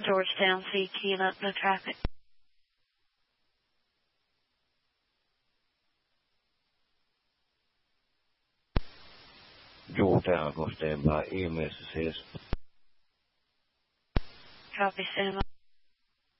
Georgetown, see, keying up, no traffic. Georgetown, gonna stand by. EMS is his. Copy, stand by.